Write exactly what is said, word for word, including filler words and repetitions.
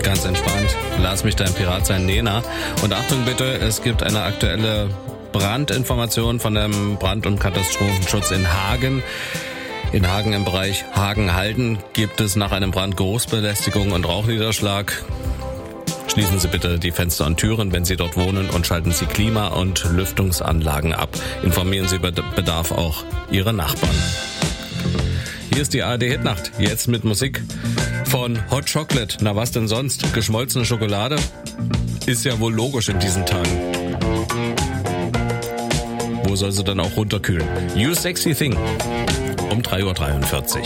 Ganz entspannt. Lass mich dein Pirat sein, Nena. Und Achtung bitte, es gibt eine aktuelle Brandinformation von dem Brand- und Katastrophenschutz in Hagen. In Hagen im Bereich Hagen-Halden gibt es nach einem Brand Geruchsbelästigung und Rauchniederschlag. Schließen Sie bitte die Fenster und Türen, wenn Sie dort wohnen, und schalten Sie Klima- und Lüftungsanlagen ab. Informieren Sie über Bedarf auch Ihre Nachbarn. Hier ist die A R D-Hitnacht, jetzt mit Musik von Hot Chocolate. Na was denn sonst? Geschmolzene Schokolade? Ist ja wohl logisch in diesen Tagen. Wo soll sie dann auch runterkühlen? You Sexy Thing um drei Uhr dreiundvierzig.